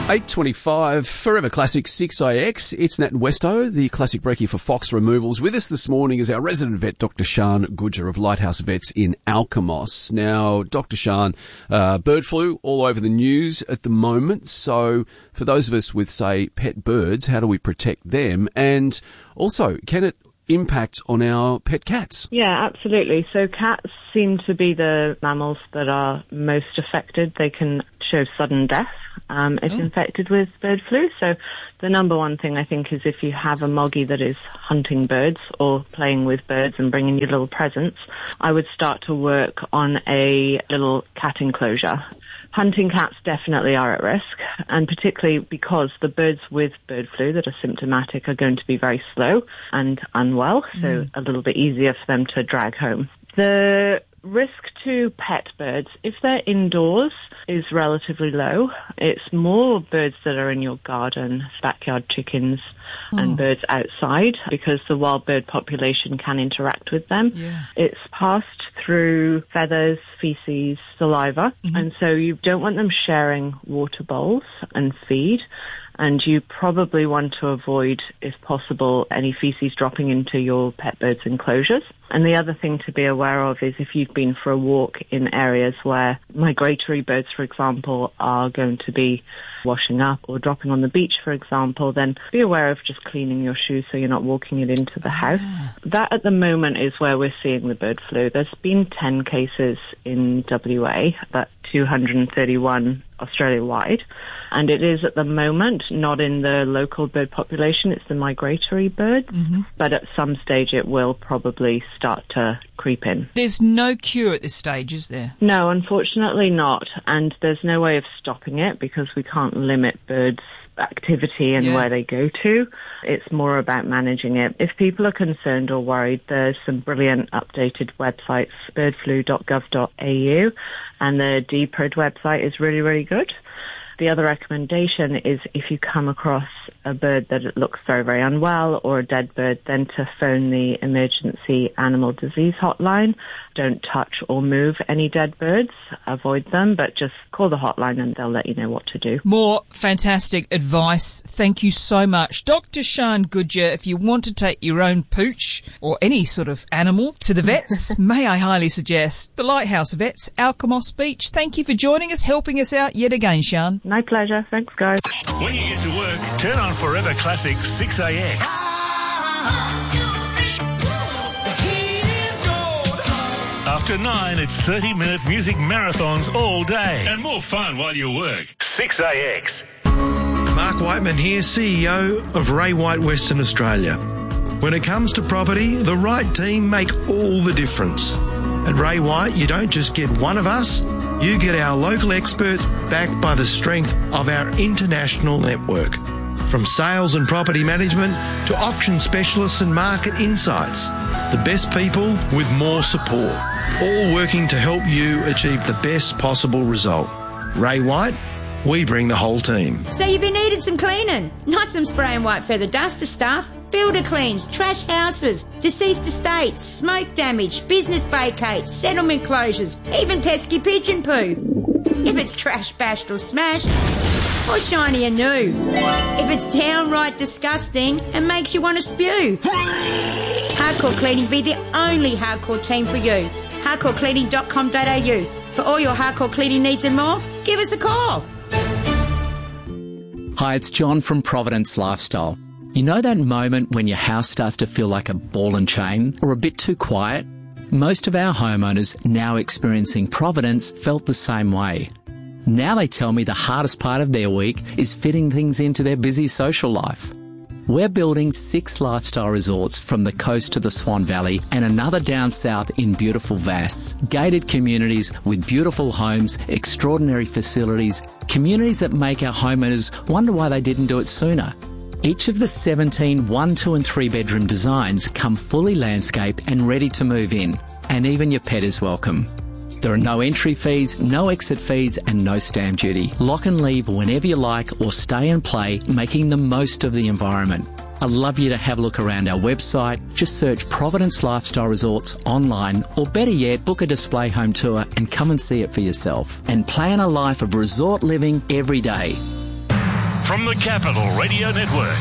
8:25, Forever Classic 6AX. It's Nat and Westo, the classic brekkie for Fox Removals. With us this morning is our resident vet, Dr. Sian Gujjar of Lighthouse Vets in Alkimos. Now, Dr. Sian, bird flu all over the news at the moment. So for those of us with, say, pet birds, how do we protect them? And also, can it impact on our pet cats? Yeah, absolutely. So cats seem to be the mammals that are most affected. They can show sudden death if infected with bird flu. So the number one thing I think is if you have a moggy that is hunting birds or playing with birds and bringing you little presents, I would start to work on a little cat enclosure. Hunting cats definitely are at risk, and particularly because the birds with bird flu that are symptomatic are going to be very slow and unwell, so a little bit easier for them to drag home. The risk to pet birds, if they're indoors, is relatively low. It's more birds that are in your garden, backyard chickens and birds outside, because the wild bird population can interact with them. Yeah. It's passed through feathers, feces, saliva, and so you don't want them sharing water bowls and feed. And you probably want to avoid, if possible, any feces dropping into your pet bird's enclosures. And the other thing to be aware of is if you've been for a walk in areas where migratory birds, for example, are going to be washing up or dropping on the beach, for example, then be aware of just cleaning your shoes so you're not walking it into the house. That at the moment is where we're seeing the bird flu. There's been 10 cases in WA, but 231 Australia-wide. And it is at the moment not in the local bird population, it's the migratory birds. But at some stage it will probably start to creep in. There's no cure at this stage, is there? No, unfortunately not. And there's no way of stopping it because we can't limit birds' activity and where they go to. It's more about managing it. If people are concerned or worried, there's some brilliant updated websites, birdflu.gov.au, and the DPIRD website is really, really good. The other recommendation is if you come across a bird that looks very, very unwell or a dead bird, then to phone the emergency animal disease hotline. Don't touch or move any dead birds. Avoid them, but just call the hotline and they'll let you know what to do. More fantastic advice. Thank you so much. Dr. Sian Gujjar, if you want to take your own pooch or any sort of animal to the vets, may I highly suggest the Lighthouse Vets, Alkimos Beach. Thank you for joining us, helping us out yet again, Sian. My pleasure. Thanks, guys. When you get to work, turn on Forever Classic 6AX. After 9, it's 30-minute music marathons all day. And more fun while you work. 6AX. Mark Whiteman here, CEO of Ray White Western Australia. When it comes to property, the right team make all the difference. At Ray White, you don't just get one of us, you get our local experts backed by the strength of our international network. From sales and property management to auction specialists and market insights, the best people with more support, all working to help you achieve the best possible result. Ray White, we bring the whole team. So you've been needing some cleaning, not some spray and white feather duster stuff. Builder cleans, trash houses, deceased estates, smoke damage, business vacates, settlement closures, even pesky pigeon poo. If it's trash, bashed or smashed, or shiny and new. If it's downright disgusting and makes you want to spew. Hardcore Cleaning be the only hardcore team for you. hardcorecleaning.com.au. For all your hardcore cleaning needs and more, give us a call. Hi, it's John from Providence Lifestyle. You know that moment when your house starts to feel like a ball and chain or a bit too quiet? Most of our homeowners now experiencing Providence felt the same way. Now they tell me the hardest part of their week is fitting things into their busy social life. We're building 6 lifestyle resorts from the coast to the Swan Valley and another down south in beautiful Vass. Gated communities with beautiful homes, extraordinary facilities, communities that make our homeowners wonder why they didn't do it sooner. Each of the 17 1-, 2- and 3-bedroom designs come fully landscaped and ready to move in, and even your pet is welcome. There are no entry fees, no exit fees, and no stamp duty. Lock and leave whenever you like or stay and play, making the most of the environment. I'd love you to have a look around our website. Just search Providence Lifestyle Resorts online, or better yet, book a display home tour and come and see it for yourself. And plan a life of resort living every day. from the Capital Radio Network.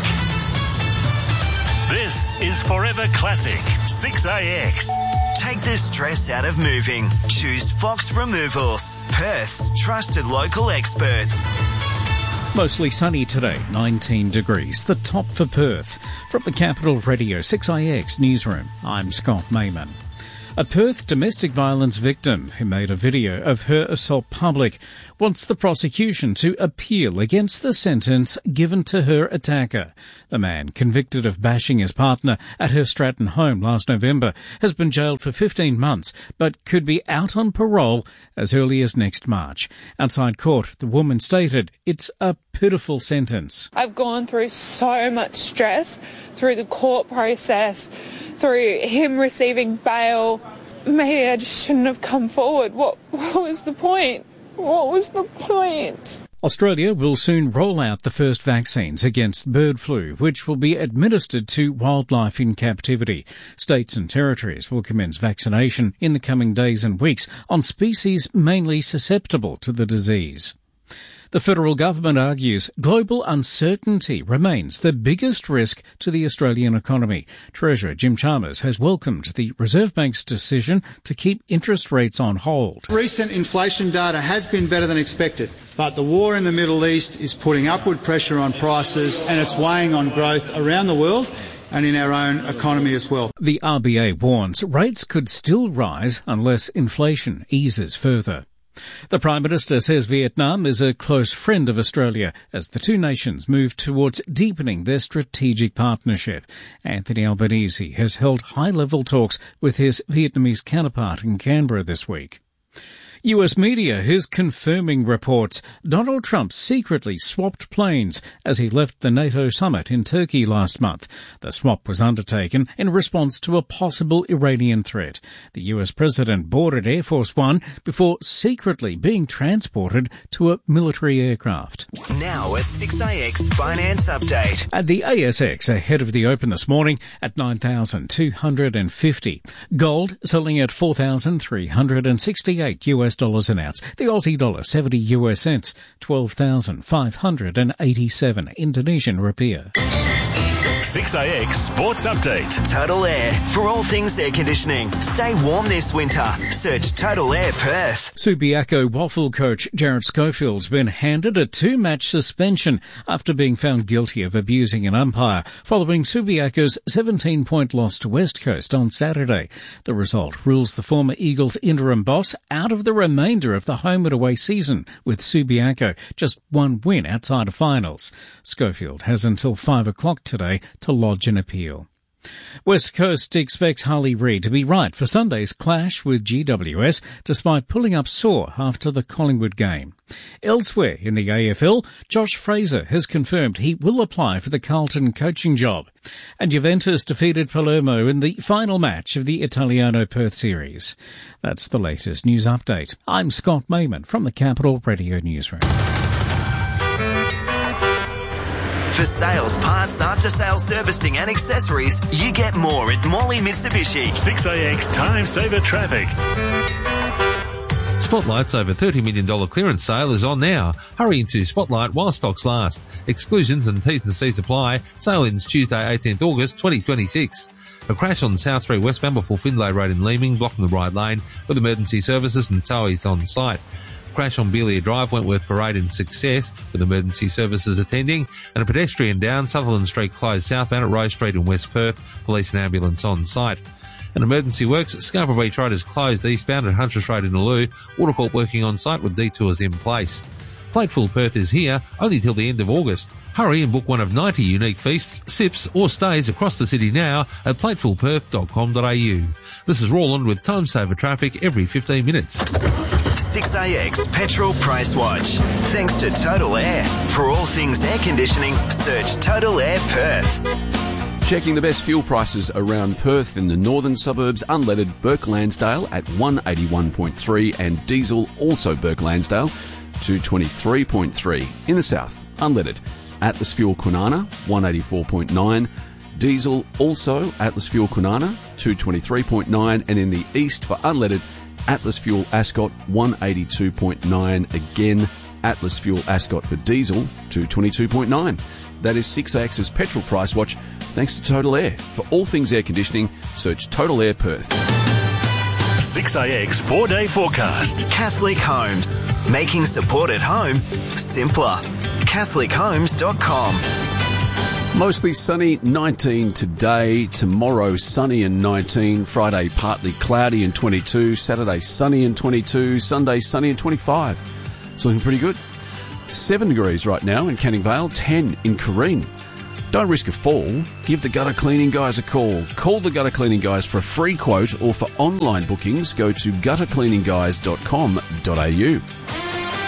This is Forever Classic 6AX. Take the stress out of moving. Choose Fox Removals, Perth's trusted local experts. Mostly sunny today, 19 degrees, the top for Perth. From the Capital Radio 6AX newsroom, I'm Scott Mayman. A Perth domestic violence victim who made a video of her assault public wants the prosecution to appeal against the sentence given to her attacker. The man, convicted of bashing his partner at her Stratton home last November, has been jailed for 15 months but could be out on parole as early as next March. Outside court, the woman stated it's a pitiful sentence. I've gone through so much stress through the court process, through him receiving bail. Maybe I just shouldn't have come forward. What was the point? What was the point? Australia will soon roll out the first vaccines against bird flu, which will be administered to wildlife in captivity. States and territories will commence vaccination in the coming days and weeks on species mainly susceptible to the disease. The federal government argues global uncertainty remains the biggest risk to the Australian economy. Treasurer Jim Chalmers has welcomed the Reserve Bank's decision to keep interest rates on hold. Recent inflation data has been better than expected, but the war in the Middle East is putting upward pressure on prices and it's weighing on growth around the world and in our own economy as well. The RBA warns rates could still rise unless inflation eases further. The Prime Minister says Vietnam is a close friend of Australia as the two nations move towards deepening their strategic partnership. Anthony Albanese has held high-level talks with his Vietnamese counterpart in Canberra this week. US media is confirming reports Donald Trump secretly swapped planes as he left the NATO summit in Turkey last month. The swap was undertaken in response to a possible Iranian threat. The US president boarded Air Force One before secretly being transported to a military aircraft. Now a 6AX finance update. At the ASX ahead of the open this morning at 9,250. Gold selling at 4,368 US dollars an ounce. The Aussie dollar 70 US cents, 12,587 Indonesian rupiah. 6AX Sports Update. Total Air. For all things air conditioning. Stay warm this winter. Search Total Air Perth. Subiaco Waffle coach Jared Schofield's been handed a 2-match suspension after being found guilty of abusing an umpire following Subiaco's 17-point loss to West Coast on Saturday. The result rules the former Eagles interim boss out of the remainder of the home and away season, with Subiaco just one win outside of finals. Schofield has until 5 o'clock today to lodge an appeal. West Coast expects Harley Reid to be right for Sunday's clash with GWS, despite pulling up sore after the Collingwood game. Elsewhere in the AFL, Josh Fraser has confirmed he will apply for the Carlton coaching job. And Juventus defeated Palermo in the final match of the Italiano Perth series. That's the latest news update. I'm Scott Mayman from the Capital Radio Newsroom. For sales, parts, after-sales servicing and accessories, you get more at Morley Mitsubishi. 6AX Time Saver Traffic. Spotlight's over $30 million clearance sale is on now. Hurry into Spotlight while stocks last. Exclusions and T's and C's apply. Sale ends Tuesday, 18th August 2026. A crash on South 3 westbound before Findlay Road in Leeming, blocking the right lane with emergency services and towies on site. Crash on Beelier Drive, Wentworth Parade in Success with emergency services attending, and a pedestrian down Sutherland Street closed southbound at Rose Street in West Perth, police and ambulance on site. An emergency works at Scarborough Beach Road is closed eastbound at Huntress Road in Aloo, Watercourt working on site with detours in place. Plateful Perth is here only till the end of August. Hurry and book one of 90 unique feasts, sips or stays across the city now at platefulperth.com.au. This is Roland with Time Saver Traffic every 15 minutes. 6AX Petrol Price Watch. Thanks to Total Air. For all things air conditioning, search Total Air Perth. Checking the best fuel prices around Perth in the northern suburbs, unleaded Burke Lansdale at 181.3 and diesel also Burke Lansdale 223.3. In the south, unleaded Atlas Fuel Kwinana 184.9, diesel also Atlas Fuel Kwinana 223.9, and in the east for unleaded Atlas Fuel Ascot 182.9, again Atlas Fuel Ascot for diesel to 22.9. That is 6AX's petrol price watch, thanks to Total Air. For all things air conditioning, search Total Air Perth. 6AX 4-day forecast. Catholic Homes, making support at home simpler. CatholicHomes.com. Mostly sunny, 19 today. Tomorrow, sunny and 19. Friday, partly cloudy and 22. Saturday, sunny and 22. Sunday, sunny and 25. It's looking pretty good. 7 degrees right now in Canning Vale, 10 in Careen. Don't risk a fall. Give the gutter cleaning guys a call. Call the gutter cleaning guys for a free quote, or for online bookings, go to guttercleaningguys.com.au.